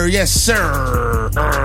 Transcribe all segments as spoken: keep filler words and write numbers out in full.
Yes, sir.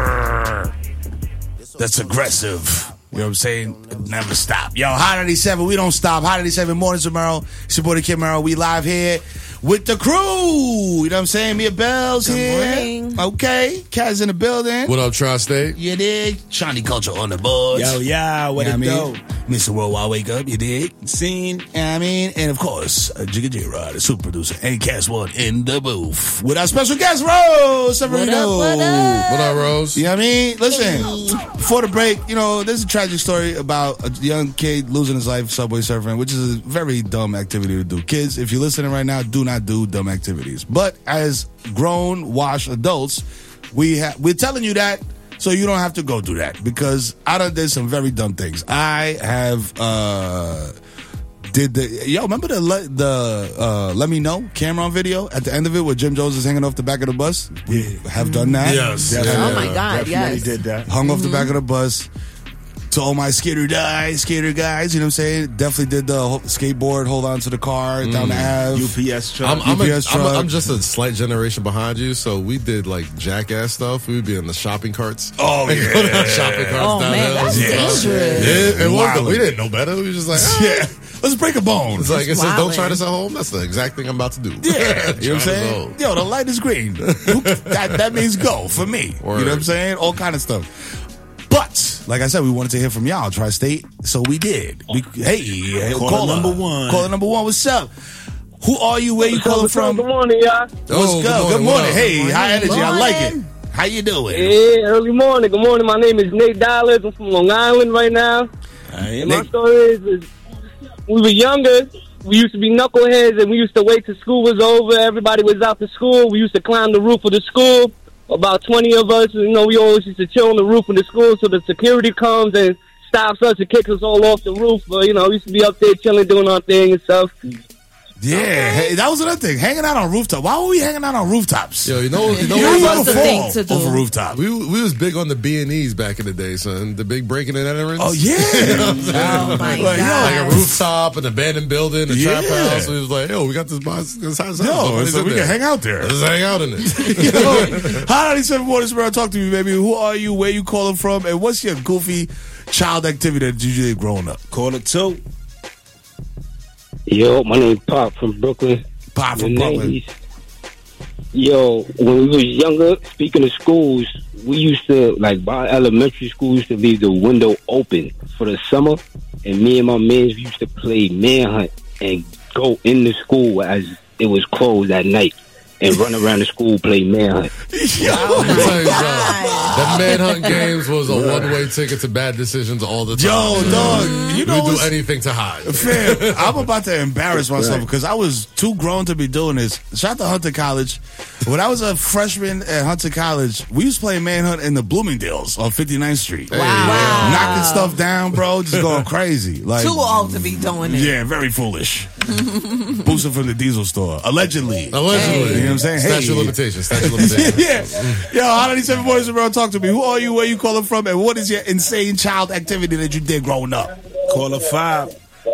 That's aggressive. You know what I'm saying? Never stop. Yo, Hot ninety-seven, we don't stop. Hot ninety-seven mornings with Merrill. It's your boy, the Kid Merrill. We live here with the crew. You know what I'm saying? Mia Bell's Good here. morning. Okay. Kaz in the building. What up, Tri-State? You dig? Shawnee Culture on the board. Yo, yeah, what You it know what I do? mean? Mister Worldwide Wake Up, you dig? Scene. You know what I mean? And of course, uh, Jigga J-Rod, the super producer, and Cass One in the booth. With our special guest, Rose Severino. What up, what up? What up, Rose? You know what I mean? Listen, before the break, you know, there's a tragic story about a young kid losing his life subway surfing, which is a very dumb activity to do. Kids, if you're listening right now, do not do dumb activities. But as grown, washed adults, we ha- we're telling you that so you don't have to go through that, because I done did some very dumb things. I have uh did the yo remember the le- the uh Let Me Know Cameron video at the end of it where Jim Jones is hanging off the back of the bus? We have done that. Yes. Definitely, Oh my God, definitely yes. did that. Hung off the back of the bus. To all my skater guys, skater guys, you know what I'm saying? Definitely did the ho- skateboard, hold on to the car, down the Ave. U P S truck. I'm, I'm, a, U P S I'm, a, truck. I'm just a slight generation behind you, so we did like jackass stuff. We would be in the shopping carts. Oh, And yeah. go down shopping carts Oh, down man, there. that's Yeah. dangerous. Yeah, it was, Wildin'. we didn't know better. We were just like, ah. Yeah, let's break a bone. It's like, it says, don't try wildin'. this at home. That's the exact thing I'm about to do. Yeah, you know what I'm Try this at saying? home. Yo, the light is green. that, that means go for me. Word. You know what I'm saying? All kind of stuff. But, like I said, we wanted to hear from y'all, Tri-State, so we did. We, hey, Caller caller number one. Caller number one, what's up? Who are you? Where you calling from? Good morning, y'all. Oh, What's good good? morning, Good what morning. up? Hey, Good high energy. I like it. Morning. How you doing? Yeah, early morning. Good morning. My name is Nate Dollars. I'm from Long Island right now. Hey, And my Nick. story is, is we were younger. We used to be knuckleheads, and we used to wait till school was over. Everybody was out to school. We used to climb the roof of the school. About twenty of us, you know, we always used to chill on the roof of the school so the security comes and stops us and kicks us all off the roof. But, you know, we used to be up there chilling, doing our thing and stuff. Yeah, hey, that was another thing. Hanging out on rooftop. Why were we hanging out on rooftops? Yo, you know, you know You what? know was the fall thing to do. Off a rooftop. We we was big on the B and E's back in the day, son. The big breaking and entering. Oh yeah. Oh my Like, yo, God. Like a rooftop, an abandoned building, a Yeah. trap house. We was like, yo, we got this box. This house. Yo, Somebody's so in we there. can hang out there. Let's hang out in it. Hi, ninety-seven Morning Spirit. Talk to me, baby. Who are you? Where you calling from? And what's your goofy child activity that you did growing up? Caller two. Yo, my name's Pop from Brooklyn. Pop from The Brooklyn. nineties. Yo, when we was younger, speaking of schools, we used to, like, by elementary school, used to leave the window open for the summer, and me and my mans used to play manhunt and go in the school as it was closed at night and run around the school play manhunt. Yo. Let me tell you something. God. The manhunt games was a one-way ticket to bad decisions all the time. Yo, dog. You We know would what's... do anything to hide. Fam, I'm about to embarrass myself because I was too grown to be doing this. Shout out to Hunter College. When I was a freshman at Hunter College, we used to play manhunt in the Bloomingdales on fifty-ninth Street. Hey, Wow. Knocking stuff down, bro, just going crazy. Like, Too old to be doing it. yeah, very foolish. Boosted from the diesel store, allegedly. Allegedly. You know what I'm saying? Hey. Statute of limitations. Statute of limitations. Yeah. Yo, Hot ninety-seven Boys around. Talk to me. Who are you? Where you calling from? And what is your insane child activity that you did growing up? Caller five.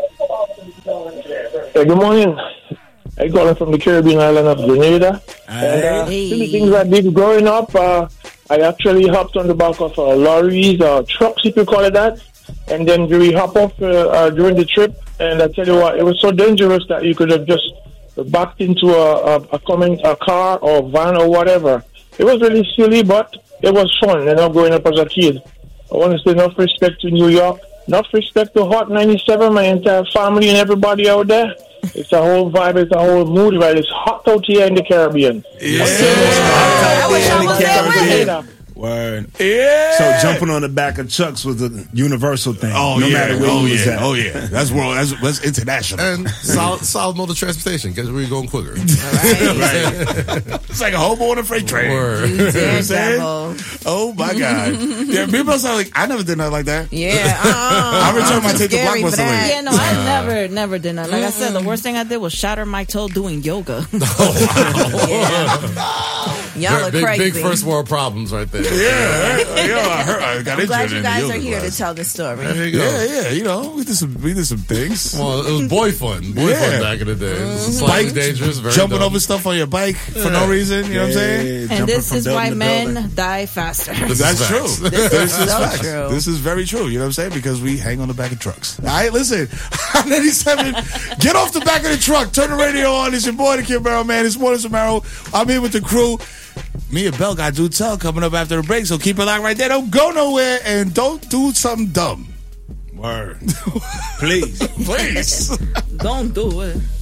Hey, good morning. I calling from the Caribbean island of Grenada. And, uh, Hey. some of the things I did growing up, uh, I actually hopped on the back of uh, lorries or trucks, if you call it that. And then we hop off uh, uh, during the trip. And I tell you what, it was so dangerous that you could have just backed into a, a, a coming a car or van or whatever. It was really silly, but it was fun, you know, growing up as a kid. I want to say enough respect to New York, enough respect to Hot ninety-seven, my entire family and everybody out there. It's a whole vibe, it's a whole mood, right? It's hot out here in the Caribbean. Yeah. I wish I was there with him. Word. Yeah. So jumping on the back of trucks was a universal thing. Oh, no yeah. matter where oh, you was yeah. at. Oh, yeah. That's world. That's, that's international. And solid, solid mode of transportation because we're going quicker. It's like a hobo on a freight train. Word. You You know what I'm did, saying? Devil. Oh, my God. Yeah, people sound like, I never did nothing like that. Yeah, uh, I returned my tape to scary for Blockbuster that. lady. Yeah, no, I never, never did that. Like I said, the worst thing I did was shatter my toe doing yoga. Yeah. Y'all are big, crazy. big first world problems right there. Yeah, right? Yo, I, heard, I got I'm glad injured you in the guys yoga are here class. to tell the story. There you go. Yeah, yeah, you know, we did some, we did some things. Well, it was boy fun. Boy Yeah. fun back in the day. It was slightly Bike, dangerous, very jumping dumb. over stuff on your bike for no reason. You know what I'm saying? And this is why men die faster. This That's is true. facts. This is so facts. true. This is very true. You know what I'm saying? Because we hang on the back of trucks. All right, listen. ninety-seven, get off the back of the truck. Turn the radio on. It's your boy, the Kid Barrow, man. It's Morning Samaro. I'm here with the crew. Me and Bell got Do Tell coming up after the break, so keep it locked right there. Don't go nowhere and don't do something dumb. Word. Please. Please. Don't do it.